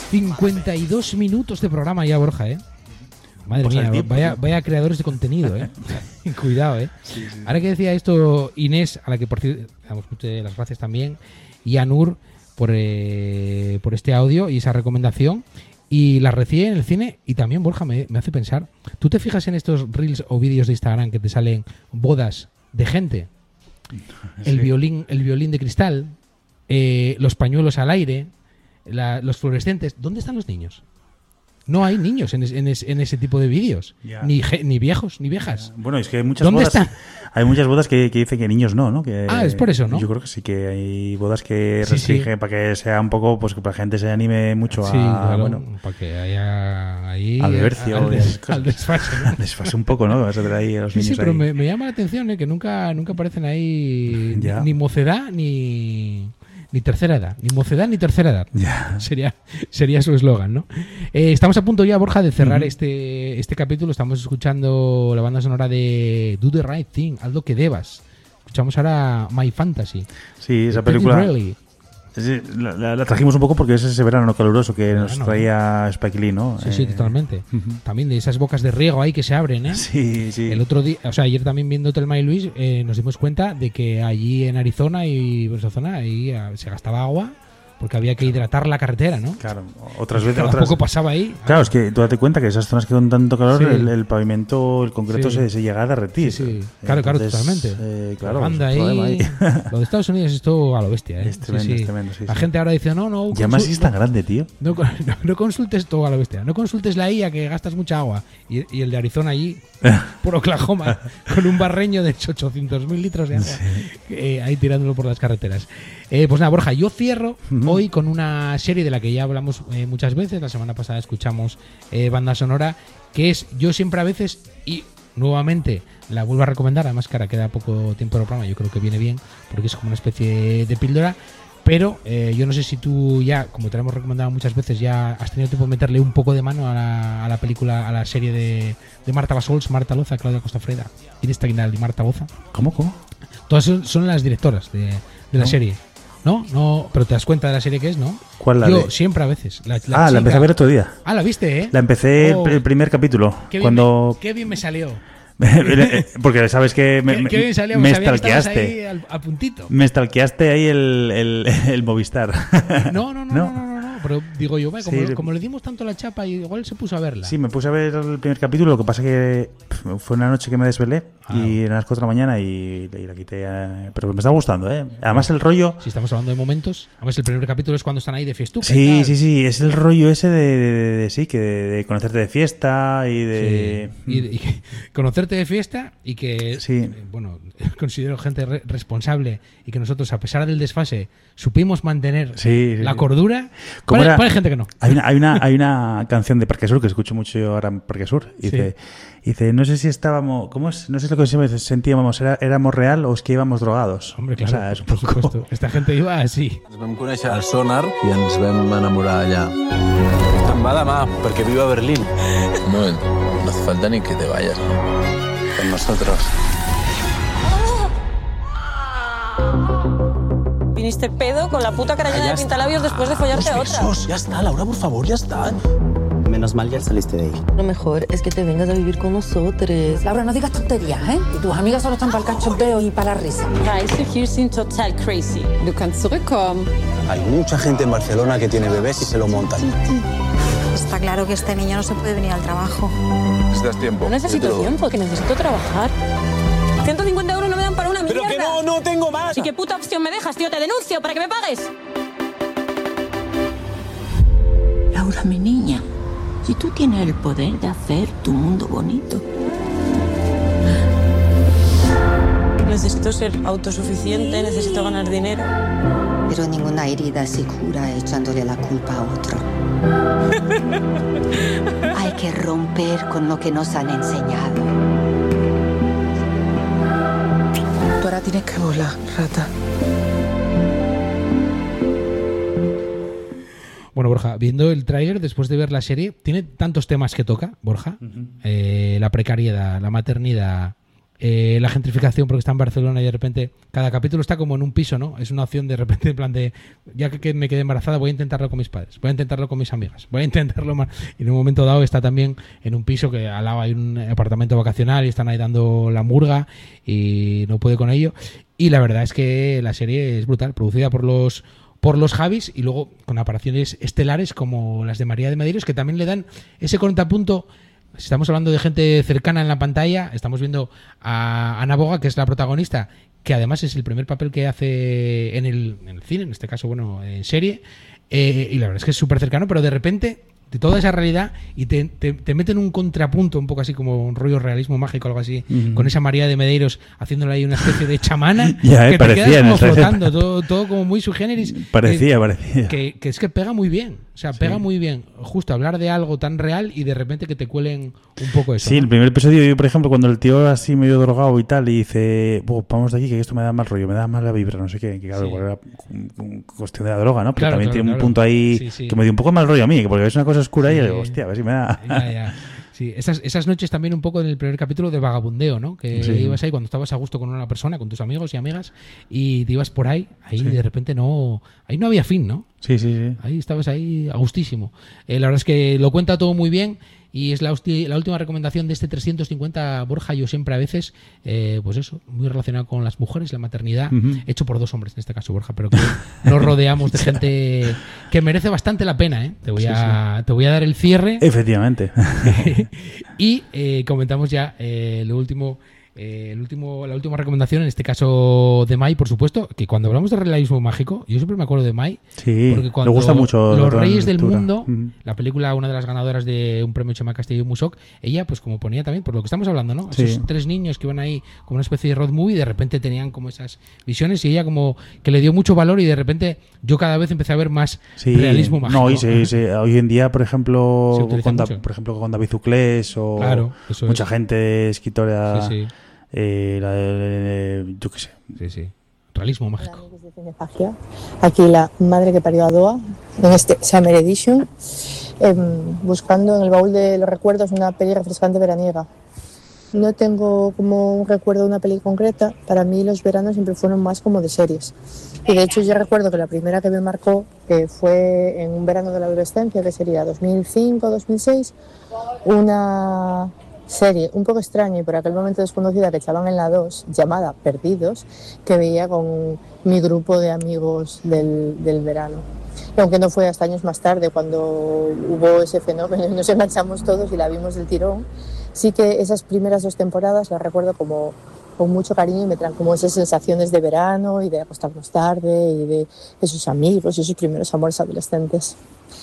52 minutos de programa ya, Borja, Madre mía, vaya creadores de contenido, Cuidado, Sí. Ahora que decía esto Inés, a la que por cierto damos muchas las gracias también, y a Nur por este audio y esa recomendación. Y la recién en el cine, y también, Borja, me hace pensar, ¿tú te fijas en estos reels o vídeos de Instagram que te salen bodas de gente? Sí. El violín de cristal, los pañuelos al aire, los fluorescentes. ¿Dónde están los niños? No hay niños en ese tipo de vídeos. Ya. Ni viejos, ni viejas. Bueno, es que hay muchas ¿Dónde bodas. están? Hay muchas bodas que dicen que niños no, Que, es por eso, ¿no? Yo creo que sí, que hay bodas que Sí, restringen para que sea un poco, pues que la gente se anime mucho Sí, claro, bueno, para que haya ahí al diversio, al desfase, ¿no? Al desfase un poco, ¿no? Vas a ver ahí a los niños. Sí, pero ahí. me llama la atención que nunca aparecen ahí Ya. ni mocedad ni tercera edad. Ni mocedad ni tercera edad. Ya. Sería su eslogan, ¿no? Estamos a punto ya, Borja, de cerrar Uh-huh. este capítulo. Estamos escuchando la banda sonora de Do the Right Thing, haz lo que debas. Escuchamos ahora My Fantasy. Sí, esa Teddy película. Riley. Sí, la trajimos un poco porque es ese verano caluroso que nos traía Spike Lee, ¿no? Sí, totalmente. También de esas bocas de riego ahí que se abren, ¿eh? Sí. El otro día, o sea, ayer también viendo Thelma y Luis, nos dimos cuenta de que allí en Arizona y por esa zona ahí se gastaba agua porque había que hidratar la carretera, ¿no? Claro, otras veces. Poco pasaba ahí. Claro, es que tú date cuenta que esas zonas que con tanto calor, Sí. el pavimento, el concreto Sí. se llega a derretir. Sí. Claro, Entonces, totalmente. Claro, Anda es un problema ahí. Lo de Estados Unidos es todo a lo bestia, ¿eh? Es tremendo, es tremendo, sí, La sí. gente ahora dice, no. Y además es tan grande, tío. No consultes todo a lo bestia. No consultes la IA que gastas mucha agua. Y el de Arizona allí, por Oklahoma, con un barreño de 800.000 litros de agua, ahí tirándolo por las carreteras. Pues nada, Borja, yo cierro hoy con una serie de la que ya hablamos muchas veces. La semana pasada escuchamos banda sonora, que es Yo siempre a veces, y nuevamente la vuelvo a recomendar. Además que ahora queda poco tiempo del programa, yo creo que viene bien, porque es como una especie de píldora. Pero yo no sé si tú ya, como te lo hemos recomendado muchas veces, ya has tenido tiempo de meterle un poco de mano a la película, a la serie de Marta Basols, Marta Loza, Claudia Costafreda, Inés Taguinal y Marta Boza. ¿Cómo? Todas son las directoras de la serie. No, pero te das cuenta de la serie que es, ¿no? ¿Cuál? Yo siempre a veces. La la empecé a ver otro día. ¿La viste, La empecé el primer capítulo. Qué bien me salió. Porque sabes que qué bien salió, me sabía que estabas stalkeaste. ahí a puntito. Me stalkeaste ahí el Movistar. No. Pero digo yo, como le dimos tanto la chapa, igual se puso a verla. Sí, me puse a ver el primer capítulo. Lo que pasa que fue una noche que me desvelé y eran las 4 de la mañana y la quité. Pero me está gustando, ¿eh? Además, el rollo. Si estamos hablando de momentos, además el primer capítulo es cuando están ahí de fiestuca. Sí. Es el rollo ese de conocerte de fiesta y de. Sí. Y conocerte de fiesta y que, bueno, considero gente responsable y que nosotros, a pesar del desfase, supimos mantener la cordura. ¿Cuál hay gente que no? Hay una canción de Parque Sur que escucho mucho ahora en Parque Sur. Dice, no sé si estábamos, ¿cómo es? No sé lo que sentíamos, ¿éramos real o es que íbamos drogados? Hombre, claro, o sea, es un por poco... supuesto. Esta gente iba así. Ens vam conèixer al Sonar i ens vam enamorar allà. Te'n va demà, perquè viu a Berlín. Un moment, no hace falta ni que te vayas. Con nosotros. Viniste pedo con la puta cara llena de pintalabios después de follarte a otra. Ya está, Laura, por favor, ya está. Menos mal ya saliste de ahí. Lo mejor es que te vengas a vivir con nosotros. Laura, no digas tonterías, ¿eh? Y tus amigas solo están para el cachondeo y para la risa. Reise hier sind total crazy. Du kannst zurückkommen. Hay mucha gente en Barcelona que tiene bebés y se lo montan. Está claro que este niño no se puede venir al trabajo. ¿Necesitas tiempo? No necesito tiempo, que necesito trabajar. 150 euros no me dan para una mierda. ¡Pero que no tengo más! ¿Y qué puta opción me dejas, tío? Te denuncio para que me pagues. Laura, mi niña, si tú tienes el poder de hacer tu mundo bonito. Necesito ser autosuficiente, necesito ganar dinero. Pero ninguna herida se cura echándole la culpa a otro. Hay que romper con lo que nos han enseñado. Tú ahora tienes que volar, rata. Bueno, Borja, viendo el tráiler, después de ver la serie, tiene tantos temas que toca, Borja. La precariedad, la maternidad, la gentrificación porque está en Barcelona y de repente cada capítulo está como en un piso, ¿no? Es una opción de repente en plan de, ya que me quedé embarazada, voy a intentarlo con mis padres, voy a intentarlo con mis amigas, voy a intentarlo más. Y en un momento dado está también en un piso que al lado hay un apartamento vacacional y están ahí dando la murga y no puede con ello. Y la verdad es que la serie es brutal, producida por los Javis y luego con apariciones estelares como las de María de Medeiros, que también le dan ese contrapunto. Si estamos hablando de gente cercana en la pantalla, estamos viendo a Ana Boga, que es la protagonista, que además es el primer papel que hace en el cine, en este caso, bueno, en serie, y la verdad es que es súper cercano, pero de repente, de toda esa realidad, y te meten un contrapunto, un poco así como un rollo realismo mágico, algo así, con esa María de Medeiros haciéndole ahí una especie de chamana, ya, que parecía, te quedas como flotando, todo como muy sui generis. Parecía. Que es que pega muy bien. O sea, pega muy bien justo hablar de algo tan real y de repente que te cuelen un poco eso. Sí, ¿no? el primer episodio, yo, por ejemplo, cuando el tío así medio drogado y tal, y dice, vamos de aquí, que esto me da mal rollo, me da mal la vibra, no sé qué, que claro, igual era cuestión de la droga, ¿no? Pero claro, también claro, tiene un punto ahí que me dio un poco mal rollo a mí, porque es una cosa oscura y yo digo, hostia, a ver si me da... Ya. Sí, esas noches también un poco en el primer capítulo de vagabundeo, ¿no? Que ibas ahí cuando estabas a gusto con una persona, con tus amigos y amigas, y te ibas por ahí de repente ahí no había fin, ¿no? Sí. Ahí estabas ahí a gustísimo. La verdad es que lo cuenta todo muy bien y es la última recomendación de este 350 Borja, yo siempre a veces, pues eso, muy relacionado con las mujeres, la maternidad, hecho por 2 hombres en este caso, Borja, pero que nos rodeamos de gente que merece bastante la pena, ¿eh? Te voy a dar el cierre. Efectivamente. Y comentamos ya la última recomendación, en este caso de Mai, por supuesto, que cuando hablamos de realismo mágico, yo siempre me acuerdo de Mai, porque cuando me gusta mucho Los Reyes del lectura. Mundo, la película, una de las ganadoras de un premio Chema Castillo y Musoc, ella pues como ponía también, por lo que estamos hablando, ¿no? Esos 3 niños que iban ahí como una especie de road movie y de repente tenían como esas visiones y ella como que le dio mucho valor y de repente yo cada vez empecé a ver más realismo mágico. No, hoy en día, por ejemplo, con David Zuclés o mucha gente escritora... yo qué sé. Sí. Realismo mágico. Aquí la madre que parió a Doa, en este Summer Edition, buscando en el baúl de los recuerdos una peli refrescante veraniega. No tengo como un recuerdo de una peli concreta, para mí los veranos siempre fueron más como de series. Y de hecho yo recuerdo que la primera que me marcó fue en un verano de la adolescencia, que sería 2005-2006, una serie un poco extraña y por aquel momento desconocida que echaban en la 2, llamada Perdidos, que veía con mi grupo de amigos del verano. Y aunque no fue hasta años más tarde cuando hubo ese fenómeno y nos enganchamos todos y la vimos del tirón, sí que esas primeras 2 temporadas las recuerdo como con mucho cariño y me traen como esas sensaciones de verano y de acostarnos tarde y de esos amigos y esos primeros amores adolescentes.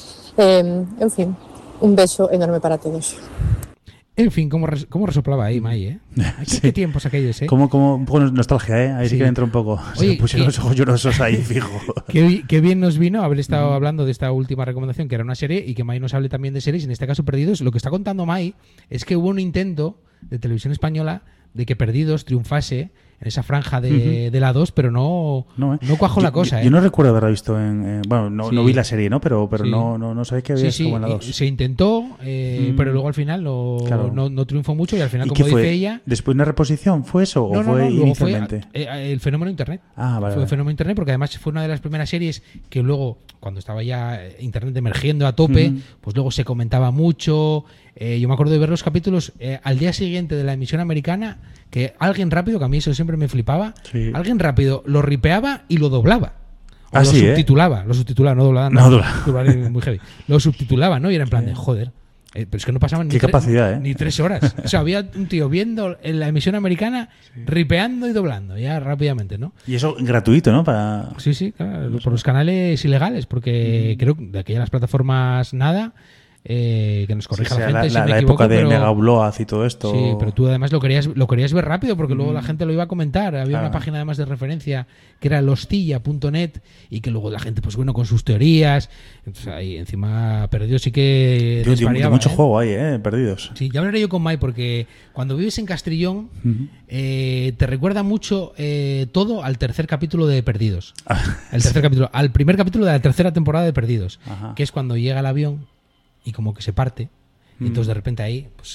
En fin, un beso enorme para todos. En fin, ¿cómo resoplaba ahí, Mai, eh? ¿Qué tiempos aquellos, eh? Como un poco nostalgia, ¿eh? Ahí sí que entra un poco. Oye, se pusieron los ojos llorosos ahí, fijo. Qué bien nos vino haber estado hablando de esta última recomendación, que era una serie, y que Mai nos hable también de series, en este caso Perdidos. Lo que está contando Mai es que hubo un intento de Televisión Española de que Perdidos triunfase en esa franja de la 2, pero no cuajó la cosa. Yo no recuerdo haberla visto no vi la serie, ¿no? Pero no sabía que había como en la 2. Se intentó, pero luego al final no triunfó mucho y al final, como dice ella... ¿Después una reposición fue eso o fue inicialmente? Fue el fenómeno Internet. Vale. Fue el fenómeno Internet porque además fue una de las primeras series que luego, cuando estaba ya Internet emergiendo a tope, pues luego se comentaba mucho... yo me acuerdo de ver los capítulos al día siguiente de la emisión americana, que alguien rápido, que a mí eso siempre me flipaba, alguien rápido lo ripeaba y lo doblaba. O lo subtitulaba, lo subtitulaba, no doblaba. Muy heavy. Lo subtitulaba, ¿no? Y era en plan de, joder, pero es que no pasaban ni 3 horas. O sea, había un tío viendo en la emisión americana, ripeando y doblando, ya rápidamente, ¿no? Y eso gratuito, ¿no? Sí, claro, por los canales ilegales, porque creo que de aquellas plataformas nada... que nos corrija la gente si me la equivoco, época de pero, Mega Upload y todo esto. Sí, pero tú además lo querías ver rápido porque luego la gente lo iba a comentar. Había una página además de referencia que era lostilla.net y que luego la gente, pues bueno, con sus teorías. Entonces ahí encima Perdidos sí que desvariaba, mucho juego ahí, Perdidos. Sí, ya hablaré yo con Mai porque cuando vives en Castrillón te recuerda mucho todo al tercer capítulo de Perdidos. Al primer capítulo de la tercera temporada de Perdidos, que es cuando llega el avión y como que se parte y entonces de repente ahí pues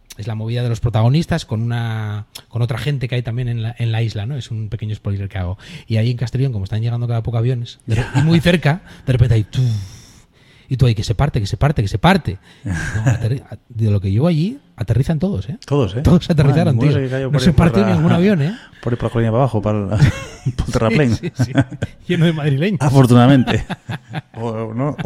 es la movida de los protagonistas con otra gente que hay también en la isla, ¿no? Es un pequeño spoiler que hago. Y ahí en Castellón, como están llegando cada poco aviones, y muy cerca, de repente hay... Y tú ahí, que se parte. No, de lo que llevo allí, aterrizan todos, ¿eh? Todos, ¿eh? Todos aterrizaron, tío. No se partió ningún avión, ¿eh? Por la colina para abajo, para el terraplén. Sí. Lleno de madrileños. Afortunadamente. o no.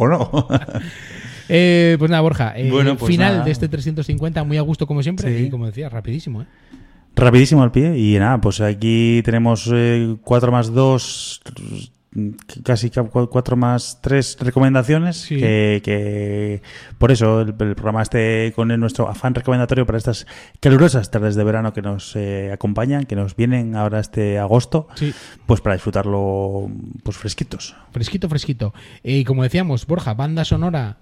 Pues nada, Borja. Bueno, pues final nada. de este 350, muy a gusto como siempre. Sí. Y como decía, rapidísimo, ¿eh? Rapidísimo al pie. Y nada, pues aquí tenemos 4 más 2... casi 4 más 3 recomendaciones, sí. que por eso el programa con nuestro afán recomendatorio para estas calurosas tardes de verano que nos acompañan, que nos vienen ahora este agosto, sí. Pues para disfrutarlo pues fresquitos. Fresquito. Y como decíamos, Borja, banda sonora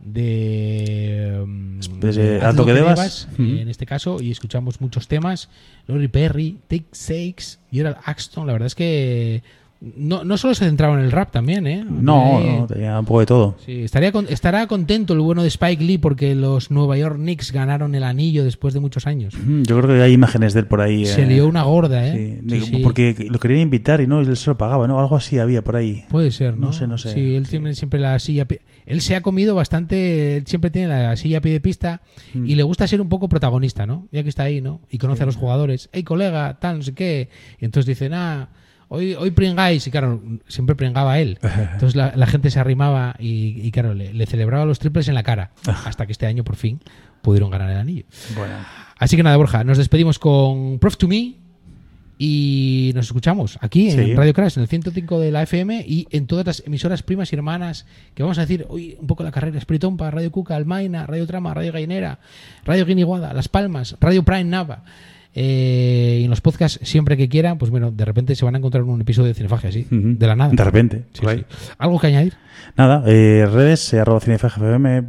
de Alto que debas, en este caso, y escuchamos muchos temas, Lori Perry, Take Sakes, Gerald Axton. La verdad es que no solo se centraba en el rap también, ¿eh? No, tenía un poco de todo. Sí, estará contento el bueno de Spike Lee porque los Nueva York Knicks ganaron el anillo después de muchos años. Yo creo que hay imágenes de él por ahí. Se lió una gorda, ¿eh? Sí. Porque lo querían invitar y no, él se lo pagaba, ¿no? Algo así había por ahí. Puede ser, ¿no? No sé. Sí, él tiene siempre la silla... Él se ha comido bastante... Él siempre tiene la silla a pie de pista y le gusta ser un poco protagonista, ¿no? Ya que está ahí, ¿no? Y conoce a los jugadores. ¡Hey, colega! Tal, no sé qué. Y entonces dicen, hoy pringáis, y claro, siempre pringaba él. Entonces la gente se arrimaba y claro, le celebraba los triples en la cara, hasta que este año por fin pudieron ganar el anillo. Bueno. Así que nada, Borja, nos despedimos con Prof to Me y nos escuchamos aquí en Radio Crash, en el 105 de la FM y en todas las emisoras primas y hermanas, que vamos a decir hoy un poco la carrera: Espiritompa, Radio Cuca, Almaina, Radio Trama, Radio Gallinera, Radio Guiniguada, Las Palmas, Radio Prime Nava. Y en los podcasts, siempre que quieran, pues bueno, de repente se van a encontrar un episodio de Cinefagia así, de la nada. De repente. Sí. ¿Algo que añadir? Nada, redes, @cinefagiafm,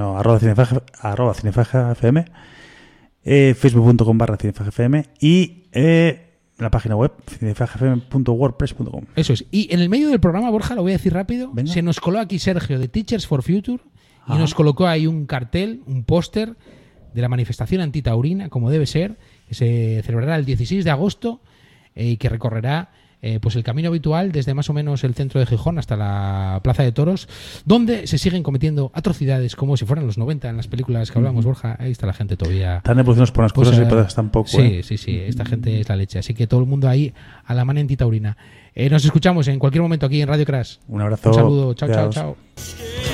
@cinefagiafm, facebook.com/cinefagiafm y la página web cinefagiafm.wordpress.com. Eso es. Y en el medio del programa, Borja, lo voy a decir rápido, Venga. se nos coló aquí Sergio de Teachers for Future y nos colocó ahí un cartel, un póster de la manifestación antitaurina, como debe ser, que se celebrará el 16 de agosto y que recorrerá pues el camino habitual desde más o menos el centro de Gijón hasta la Plaza de Toros, donde se siguen cometiendo atrocidades como si fueran los 90 en las películas que hablamos, Borja. Ahí está la gente todavía. Están evolucionados por unas cosas y por tampoco. Sí, esta gente es la leche. Así que todo el mundo ahí a la mano antitaurina. Nos escuchamos en cualquier momento aquí en Radio Crash. Un abrazo. Un saludo. Chao.